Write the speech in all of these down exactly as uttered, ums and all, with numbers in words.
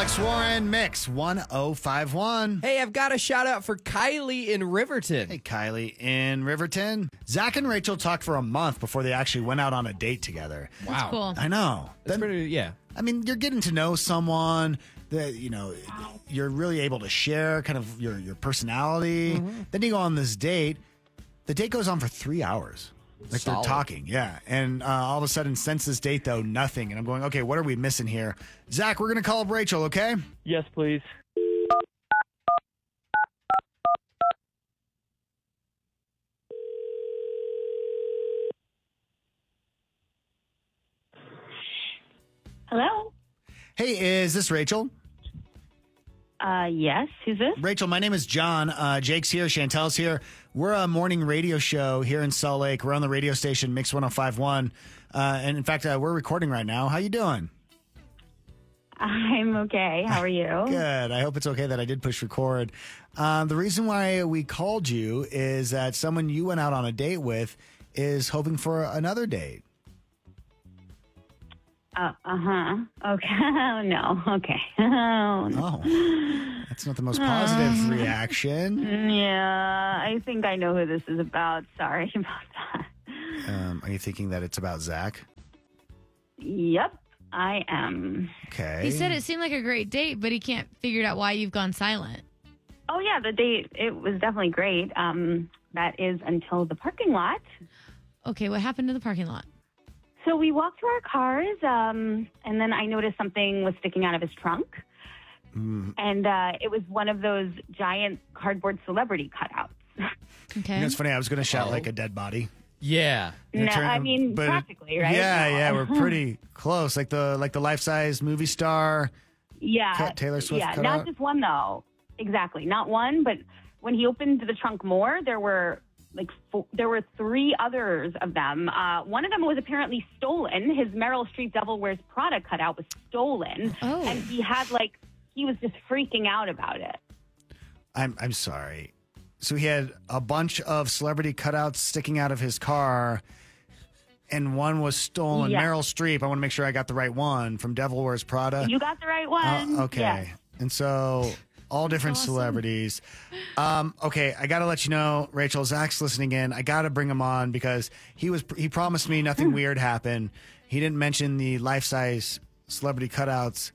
Alex Warren, Mix one oh five one. Hey, I've got a shout out for Kylie in Riverton. Hey, Kylie in Riverton. Zach and Rachel talked for a month before they actually went out on a date together. Wow. That's cool. I know. That's Then- pretty, yeah. I mean, you're getting to know someone that, you know, you're really able to share kind of your, your personality. Mm-hmm. Then you go on this date. The date goes on for three hours. Like Solid. they're talking, yeah. And uh, all of a sudden, since this date, though, nothing. And I'm going, okay, what are we missing here? Zach, we're going to call up Rachel, okay? Yes, please. Hello? Hey, is this Rachel? Uh, yes. Who's this? Rachel, my name is John. Uh, Jake's here. Chantel's here. We're a morning radio show here in Salt Lake. We're on the radio station Mix one oh five one. Uh, and in fact, uh, we're recording right now. How you doing? I'm okay. How are you? Good. I hope it's okay that I did push record. Uh, the reason why we called you is that someone you went out on a date with is hoping for another date. Uh huh. Okay. Oh, no. Okay. Oh, no. Oh, that's not the most positive reaction. Yeah, I think I know who this is about. Sorry about that. Um, are you thinking that it's about Zach? Yep, I am. Okay. He said it seemed like a great date, but he can't figure out why you've gone silent. Oh, yeah, the date, it was definitely great. Um, that is until the parking lot. Okay, what happened to the parking lot? So we walked to our cars, um, and then I noticed something was sticking out of his trunk. Mm. And uh, it was one of those giant cardboard celebrity cutouts. Okay. You know, it's funny. I was going to shout Oh. like a dead body. Yeah. And it No, turned- I mean, but it- practically, right? Yeah, No. yeah, we're pretty close. Like the like the life size movie star. Yeah. Cut- Taylor Swift Yeah, cut not out? just one, though. Exactly. Not one, but when he opened the trunk more, there were like four, there were three others of them. Uh, one of them was apparently stolen. His Meryl Streep Devil Wears Prada cutout was stolen. Oh. And he had like, he was just freaking out about it. I'm I'm sorry. So he had a bunch of celebrity cutouts sticking out of his car, and one was stolen. Yeah. Meryl Streep. I want to make sure I got the right one from Devil Wears Prada. You got the right one. Uh, okay. Yes. And so all different awesome. celebrities. Um, okay, I got to let you know, Rachel, Zach's listening in. I got to bring him on because he was he promised me nothing weird happened. He didn't mention the life-size celebrity cutouts.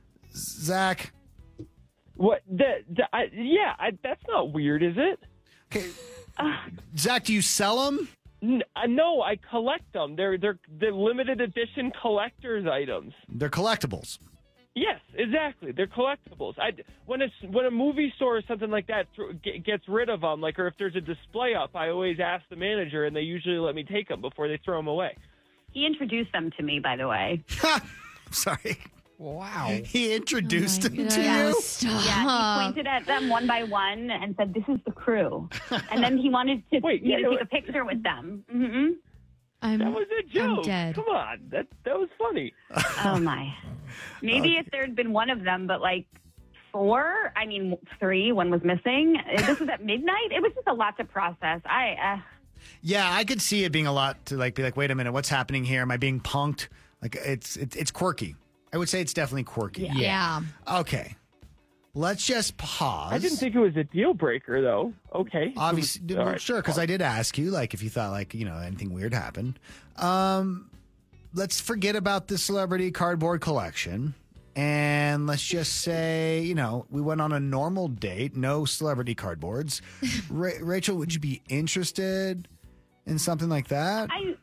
Zach, What? The, the, I, yeah, I, that's not weird, is it? okay. Zach, do you sell them? N- uh, no, I collect them. They're they're they're limited edition collector's items. They're collectibles. Yes, exactly. They're collectibles. I, when it's when a movie store or something like that th- g- gets rid of them, like or if there's a display up, I always ask the manager, and they usually let me take them before they throw them away. He introduced them to me, by the way. I'm sorry. Wow. He introduced Oh my them to God. you? Stop. Yeah, he pointed at them one by one and said, "This is the crew." And then he wanted to Wait, me yeah, to take wait. a picture with them. hmm I'm, That was a I'm joke. dead. Come on, that that was funny. Oh my! Maybe if there'd been one of them, but like four. I mean, three. One was missing. This was at midnight. It was just a lot to process. I. Uh, Yeah, I could see it being a lot to like be like, wait a minute, what's happening here? Am I being punked? Like it's it's, it's quirky. I would say it's definitely quirky. Yeah. Okay. Let's just pause. I didn't think it was a deal breaker, though. Okay, Obviously, All well, right. sure, because I did ask you, like, if you thought, like, you know, anything weird happened. Um, let's forget about the celebrity cardboard collection, and let's just say, you know, we went on a normal date, no celebrity cardboards. Ra- Rachel, would you be interested in something like that? I.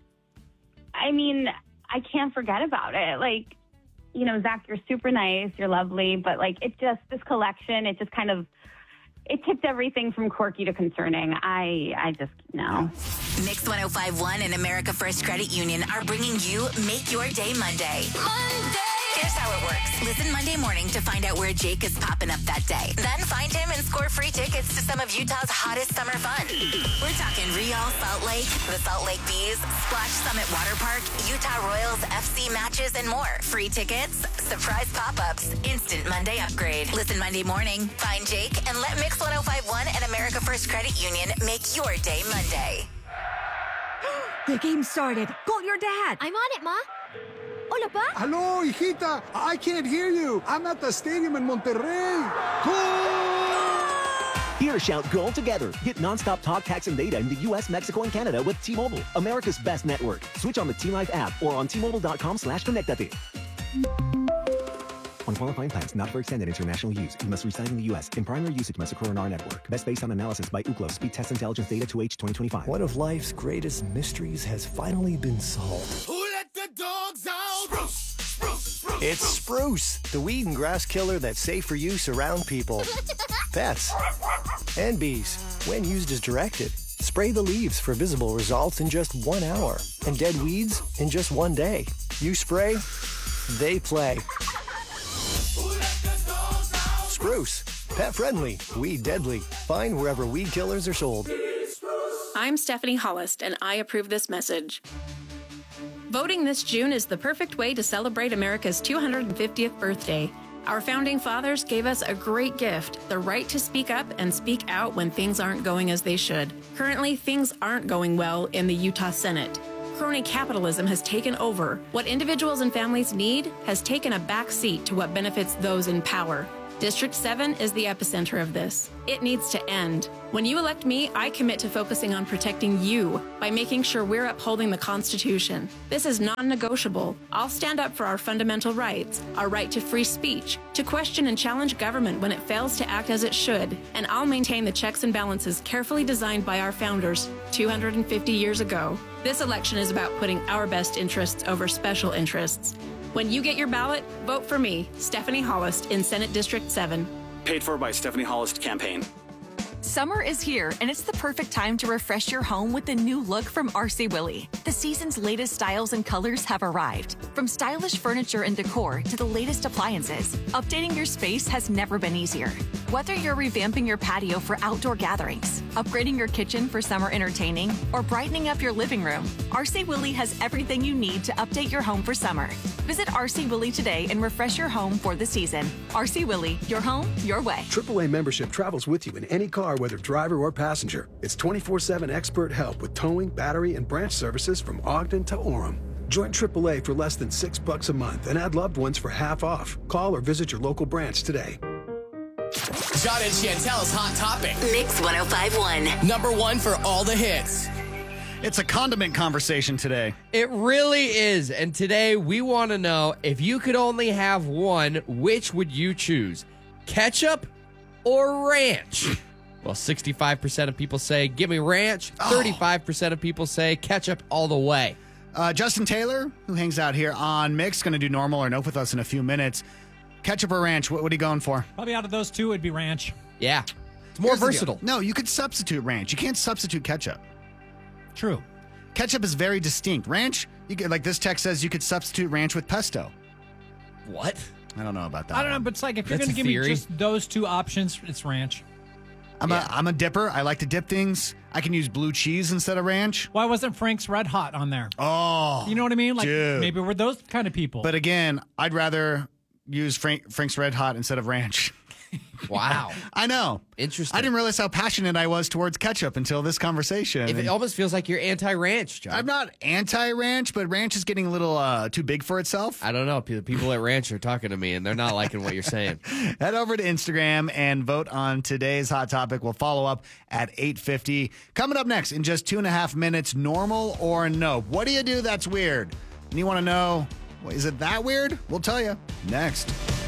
I mean, I can't forget about it. Like, you know, Zach, you're super nice. You're lovely, but like, it just this collection, it just kind of. It tipped everything from quirky to concerning. I, I just no. Mix one oh five point one and America First Credit Union are bringing you Make Your Day Monday. Monday! Here's how it works. Listen Monday morning to find out where Jake is popping up that day. Then find him and score free tickets to some of Utah's hottest summer fun. We're talking Real, Salt Lake, the Salt Lake Bees, Splash Summit Water Park, Utah Royals F C matches, and more. Free tickets, surprise pop-ups, instant Monday upgrade. Listen Monday morning, find Jake, and let Mix one oh five point one and America First Credit Union make your day Monday. The game started. Call your dad. I'm on it, Ma. Hola, Pa. Hello, hijita. I can't hear you. I'm at the stadium in Monterrey. Here, shout goal together. Get nonstop talk, text, and data in the U S, Mexico, and Canada with T-Mobile, America's best network. Switch on the T-Life app or on T-Mobile.com slash connectate. On qualifying plans, not for extended international use. You must reside in the U S. In primary usage must occur on our network. Best based on analysis by Ookla. Speed Test Intelligence Data to H twenty twenty-five. One of life's greatest mysteries has finally been solved. Who let the dogs out? Spruce, spruce, spruce. It's Spruce, the weed and grass killer that's safe for use around people, pets, and bees. When used as directed, spray the leaves for visible results in just one hour and dead weeds in just one day. You spray, they play. Spruce, pet friendly, weed deadly. Find wherever weed killers are sold. I'm Stephanie Hollist, and I approve this message. Voting this June is the perfect way to celebrate America's two hundred fiftieth birthday. Our founding fathers gave us a great gift, the right to speak up and speak out when things aren't going as they should. Currently, things aren't going well in the Utah Senate. Crony capitalism has taken over. What individuals and families need has taken a back seat to what benefits those in power. District seven is the epicenter of this. It needs to end. When you elect me, I commit to focusing on protecting you by making sure we're upholding the Constitution. This is non-negotiable. I'll stand up for our fundamental rights, our right to free speech, to question and challenge government when it fails to act as it should, and I'll maintain the checks and balances carefully designed by our founders two hundred fifty years ago. This election is about putting our best interests over special interests. When you get your ballot, vote for me, Stephanie Hollist, in Senate District seven. Paid for by Stephanie Hollist Campaign. Summer is here, and it's the perfect time to refresh your home with the new look from R C Willey. The season's latest styles and colors have arrived. From stylish furniture and decor to the latest appliances, updating your space has never been easier. Whether you're revamping your patio for outdoor gatherings, upgrading your kitchen for summer entertaining, or brightening up your living room, R C Willey has everything you need to update your home for summer. Visit R C Willey today and refresh your home for the season. R C Willey, your home, your way. triple A membership travels with you in any car, whether driver or passenger. It's twenty-four seven expert help with towing, battery, and branch services from Ogden to Orem. Join triple A for less than six bucks a month and add loved ones for half off. Call or visit your local branch today. John and Chantel's Hot Topic. Mix one oh five point one. Number one for all the hits. It's a condiment conversation today. It really is. And today we want to know, if you could only have one, which would you choose? Ketchup or ranch? Well, sixty-five percent of people say, give me ranch. thirty-five percent of people say ketchup all the way. Uh, Justin Taylor, who hangs out here on Mix, going to do normal or nope with us in a few minutes. Ketchup or ranch, what, what are you going for? Probably out of those two, it'd be ranch. Yeah. It's more Here's the versatile. deal. No, you could substitute ranch. You can't substitute ketchup. True. Ketchup is very distinct. Ranch, you could, like this text says, you could substitute ranch with pesto. What? I don't know about that. I don't one. know, but it's like if you're That's going to a give theory. me just those two options, it's ranch. I'm, Yeah. a, I'm a dipper. I like to dip things. I can use blue cheese instead of ranch. Why wasn't Frank's Red Hot on there? Oh. You know what I mean? Like dude. maybe we're those kind of people. But again, I'd rather use Frank, Frank's Red Hot instead of ranch. Wow. I know. Interesting. I didn't realize how passionate I was towards ketchup until this conversation. If it And almost feels like you're anti-ranch, John. I'm not anti-ranch, but ranch is getting a little uh, too big for itself. I don't know. The people at ranch are talking to me, and they're not liking what you're saying. Head over to Instagram and vote on today's hot topic. We'll follow up at eight fifty. Coming up next in just two and a half minutes, normal or no? What do you do that's weird? And you want to know, well, is it that weird? We'll tell you next.